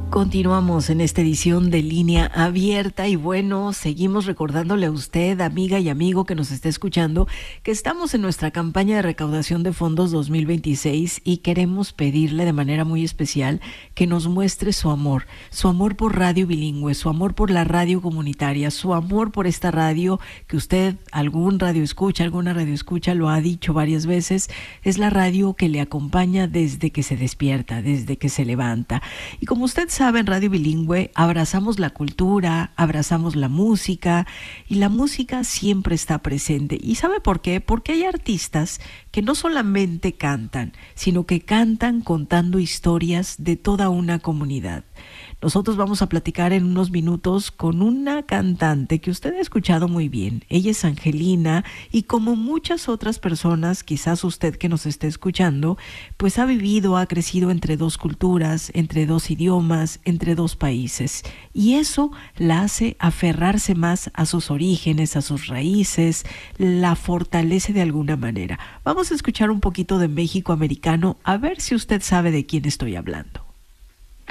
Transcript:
Continuamos en esta edición de Línea Abierta y bueno, seguimos recordándole a usted, amiga y amigo que nos está escuchando, que estamos en nuestra campaña de recaudación de fondos 2026 y queremos pedirle de manera muy especial que nos muestre su amor por Radio Bilingüe, su amor por la radio comunitaria, su amor por esta radio que usted, alguna radio escucha, lo ha dicho varias veces, es la radio que le acompaña desde que se despierta, desde que se levanta. Y como usted sabe, en Radio Bilingüe abrazamos la cultura, abrazamos la música y la música siempre está presente. ¿Y sabe por qué? Porque hay artistas que no solamente cantan, sino que cantan contando historias de toda una comunidad. Nosotros vamos a platicar en unos minutos con una cantante que usted ha escuchado muy bien. Ella es Angelina y como muchas otras personas, quizás usted que nos esté escuchando, pues ha vivido, ha crecido entre dos culturas, entre dos idiomas, entre dos países. Y eso la hace aferrarse más a sus orígenes, a sus raíces, la fortalece de alguna manera. Vamos a escuchar un poquito de México americano, a ver si usted sabe de quién estoy hablando.